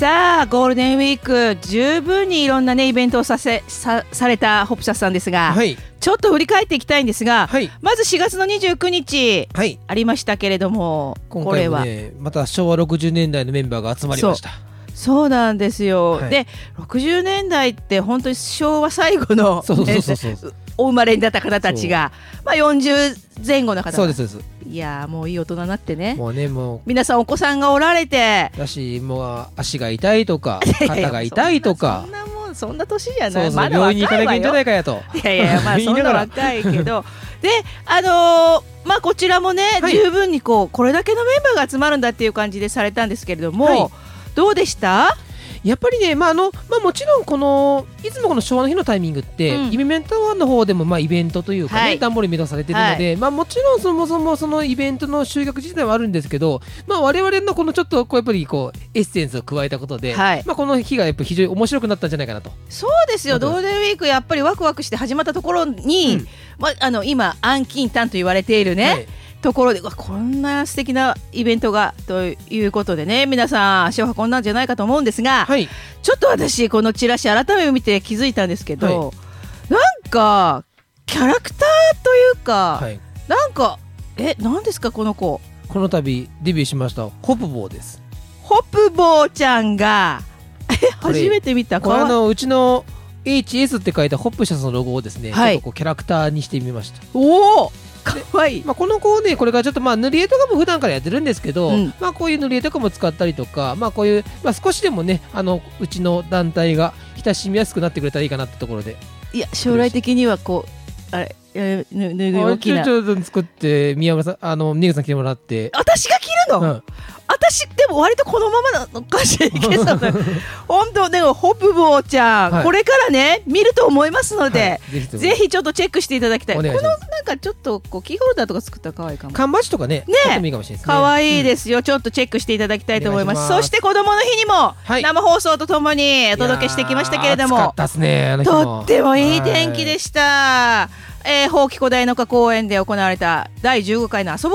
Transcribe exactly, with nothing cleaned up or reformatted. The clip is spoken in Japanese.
さあゴールデンウィーク十分にいろんなねイベントをさせ さ, されたホップシャスさんですが、 はい、 ちょっと振り返っていきたいんですが、 はい、 まずしがつのにじゅうくにち、はい、ありましたけれども、 今回もねまたしょうわろくじゅうねんだいのメンバーが集まりました。 そうそうなんですよ、はい、でろくじゅうねんだいって本当に昭和最後のお生まれになった方たちが、まあ、よんじゅうぜん後の方がそうですそうです。 いやもういい大人になってね、 もうねもう皆さんお子さんがおられてだし、もう足が痛いとか肩が痛いとかそんなもんそんな年じゃない、 そうそう、 まだ病院に行かなきゃい若いわよ。 けないかやといやいやまあそんな若いけどであのー、まあこちらもね、はい、十分にこうこれだけのメンバーが集まるんだっていう感じでされたんですけれども、はい、どうでした？ やっぱりね、まああのまあ、もちろんこのいつもこの昭和の日のタイミングって、うん、イベントワンの方でもまあイベントというかね、はい、段ボールイベントされてるので、はい、まあ、もちろんそもそもそのイベントの集客自体はあるんですけど、まあ、我々のこのちょっとこうやっぱりこうエッセンスを加えたことで、はい、まあ、この日がやっぱり非常に面白くなったんじゃないかなと。 そうですよ、ゴールデンウィークやっぱりワクワクして始まったところに、うん、まあ、あの今安近短と言われているね、はい、ところでこんな素敵なイベントがということでね、皆さん足を運んだんじゃないかと思うんですが、はい、ちょっと私このチラシ改めて見て気づいたんですけど、はい、なんかキャラクターというか、はい、なんかえ何ですかこの子。 この度デビューしましたホプボーです。 ホプボーちゃんが初めて見た。 これあのうちの エイチエス って書いたホップシャスのロゴをですね、はい、ちょっとこうキャラクターにしてみました。 おおかわいい。 まあ、この子ね、これからちょっとまあ塗り絵とかも普段からやってるんですけど、うん、まあこういう塗り絵とかも使ったりとか、まあこういう、まあ、少しでもね、あのうちの団体が親しみやすくなってくれたらいいかなってところで。 いや将来的にはこうあれぬぬぬいぐるみ大きなちょっと作って宮村さんあの峰口さん来てもらって。 私が着るの？うん、私でも割とこのままなのかしらいけそうな本当でもホプボーちゃん、はい、これからね見ると思いますので、はい、ぜひぜひちょっとチェックしていただきたい。このなんかちょっとこうキーホルダーとか作ったら可愛いかも。 缶バッジとかねねもいいかもしれないですね。 可愛いですよ、うん、ちょっとチェックしていただきたいと思います。そして子どもの日にも生放送とともにお届けしてきましたけれども、 暑かったっすね、あの日もとってもいい天気でした。えー、宝木小鯛の花公園で行われただいじゅうごかいの遊ぼ